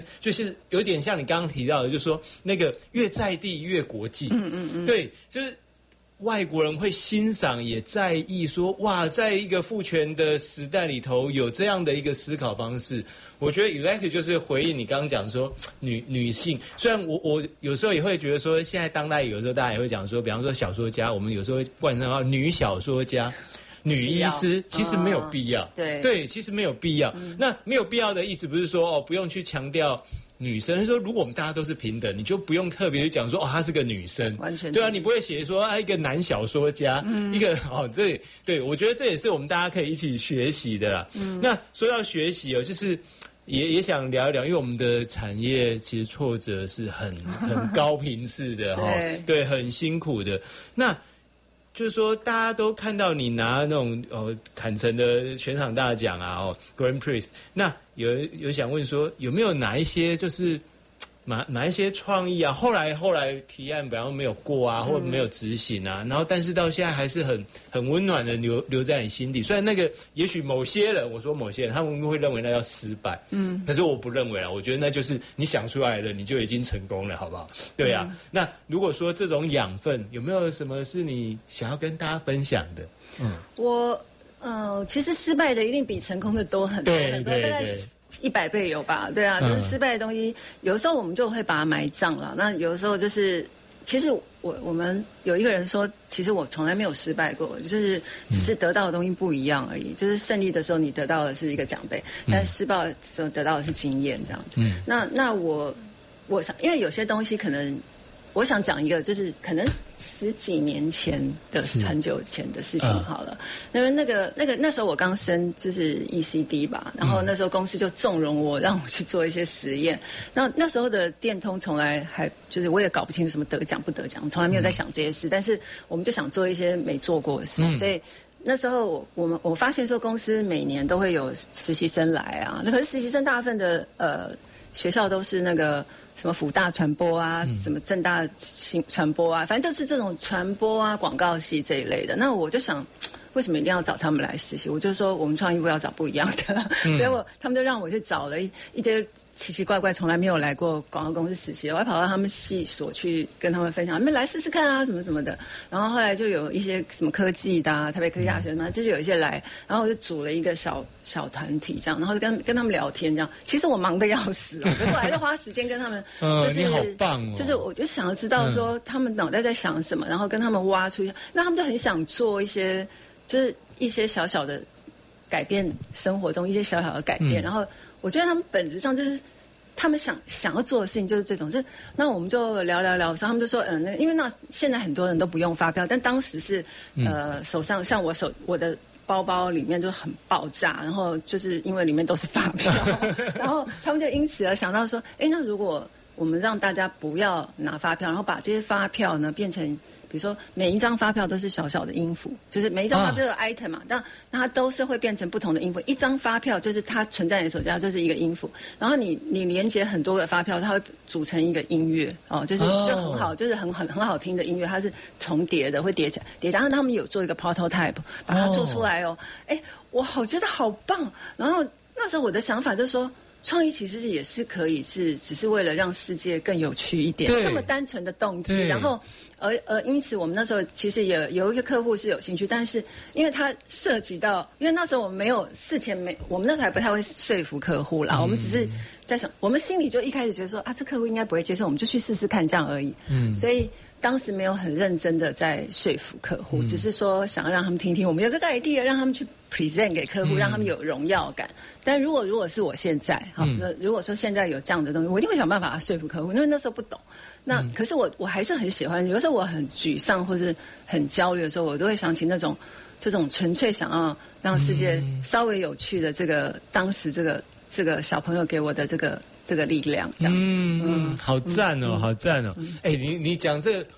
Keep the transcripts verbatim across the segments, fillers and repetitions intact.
就是有点像你刚刚提到的，就是说那个越在地越国际。嗯嗯嗯，对，就是外国人会欣赏也在意说，哇，在一个父权的时代里头有这样的一个思考方式。我觉得 Elect 就是回应你刚刚讲说女女性，虽然我我有时候也会觉得说，现在当代有时候大家也会讲说，比方说小说家，我们有时候会冠上到女小说家。女医师其实没有必要， 哦、对对，其实没有必要、嗯。那没有必要的意思不是说哦，不用去强调女生，是说如果我们大家都是平等，你就不用特别去讲说哦，她是个女生， 完全对啊，你不会写说啊一个男小说家，嗯、一个哦，对对，我觉得这也是我们大家可以一起学习的啦。嗯、那说到学习哦，就是也也想聊一聊，因为我们的产业其实挫折是很很高频次的哈、哦，对，很辛苦的。那就是说，大家都看到你拿那种呃坎城的全场大奖啊，哦 Grand Prix， 那有有想问说，有没有哪一些就是哪哪一些创意啊？后来后来提案，比方没有过啊，或者没有执行啊，然后但是到现在还是很很温暖的留留在你心底。虽然那个也许某些人，我说某些人，他们会认为那叫失败，嗯，可是我不认为啊，我觉得那就是你想出来了，你就已经成功了，好不好？对啊。嗯、那如果说这种养分，有没有什么是你想要跟大家分享的？嗯， 我呃，其实失败的一定比成功的多很多， 对很多， 对大概一百倍有吧？对啊，就是失败的东西，嗯、有时候我们就会把它埋葬了。那有时候就是，其实我我们有一个人说，其实我从来没有失败过，就是只是得到的东西不一样而已。嗯、就是胜利的时候，你得到的是一个奖杯，嗯、但是失败的时候得到的是经验，这样子。嗯，那那我我想，因为有些东西可能。我想讲一个，就是可能十几年前的很久前的事情好了。因为那个那个那时候我刚升就是 E C D 吧，然后那时候公司就纵容我，让我去做一些实验。那那时候的电通从来还就是我也搞不清楚什么得奖不得奖，从来没有在想这些事。但是我们就想做一些没做过的事，所以。那时候我们我发现说公司每年都会有实习生来啊，那可是实习生大部分的呃学校都是那个什么辅大传播啊，嗯、什么政大新传播啊，反正就是这种传播啊广告系这一类的。那我就想，为什么一定要找他们来实习？我就说我们创意部要找不一样的，嗯、所以我他们就让我去找了一一堆奇奇怪怪从来没有来过广告公司实习的，我还跑到他们系所去跟他们分享，你们来试试看啊，什么什么的。然后后来就有一些什么科技的、啊，台北科技大学嘛，就是有一些来，然后我就组了一个小小团体这样，然后就跟跟他们聊天这样。其实我忙得要死哦，可是我还是花时间跟他们，就是、 呃、你好棒哦， 就是我就想要知道说他们脑袋在想什么，然后跟他们挖出，那他们就很想做一些，就是一些小小的改变生活中一些小小的改变，嗯、然后我觉得他们本质上就是。他们想想要做的事情就是这种，就那我们就聊聊聊，所以他们就说，嗯，那因为那现在很多人都不用发票，但当时是，呃，手上像我手我的包包里面就很爆炸，然后就是因为里面都是发票，然后他们就因此而想到说，哎，那如果我们让大家不要拿发票，然后把这些发票呢变成。比如说每一张发票都是小小的音符，就是每一张发票的 item 嘛，那、啊、那它都是会变成不同的音符。一张发票就是它存在你的手机上就是一个音符，然后你你连接很多个发票，它会组成一个音乐哦，就是就很好，就是很很很好听的音乐，它是重叠的，会叠起来叠起来。然后他们有做一个 prototype， 把它做出来哦，哎、哦，我好觉得好棒。然后那时候我的想法就是说。创意其实也是可以是，只是为了让世界更有趣一点，这么单纯的动机。然后，而而因此，我们那时候其实也有一个客户是有兴趣，但是因为他涉及到，因为那时候我们没有事前没，我们那时候还不太会说服客户啦，嗯、我们只是在想，我们心里就一开始觉得说啊，这客户应该不会接受，我们就去试试看这样而已。嗯，所以。当时没有很认真的在说服客户，嗯、只是说想要让他们听听我们有这个 idea， 让他们去 present 给客户，嗯、让他们有荣耀感。但如果如果是我现在，好、嗯，如果说现在有这样的东西，我一定会想办法说服客户，因为那时候不懂。那、嗯、可是我我还是很喜欢，有时候我很沮丧或是很焦虑的时候，我都会想起那种这种纯粹想要让世界稍微有趣的这个、嗯、当时这个这个小朋友给我的这个。这个力量，这样， 嗯嗯，好赞哦，嗯、好赞哦！哎、嗯欸，你你讲这个，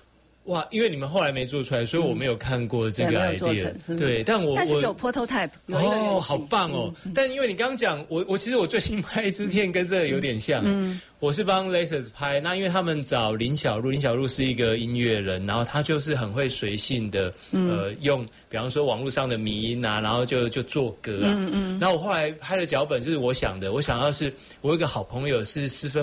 哇，因为你们后来没做出来，所以我没有看过这个 idea。 嗯、 对，但我但是有 prototype， 有一个哦，好棒哦！嗯、但因为你刚刚讲，我我其实我最新拍一支片跟这个有点像，嗯，我是帮 Lasers 拍，那因为他们找林小璐，林小璐是一个音乐人，然后他就是很会随性的，嗯、呃，用比方说网络上的迷音啊，然后就就做歌啊，嗯嗯，然后我后来拍的脚本就是我想的，我想要是我有一个好朋友是斯芬